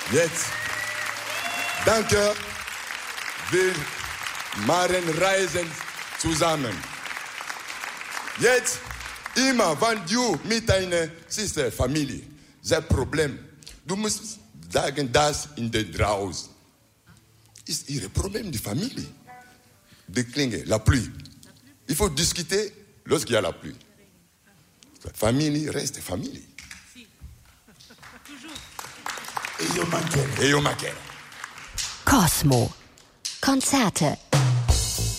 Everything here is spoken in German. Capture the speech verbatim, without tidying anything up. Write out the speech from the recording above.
Jetzt, danke, wir machen Reisen zusammen. Jetzt, immer, wenn du mit deiner Sister, Familie, das Problem, du musst sagen, das in der draußen. Ist ihr Problem, die Familie. Die Klinge, la pluie. Il faut discuter lorsqu'il y a la pluie. Famille reste famille. E io mancherò. E io mancherò. Cosmo. Konzerte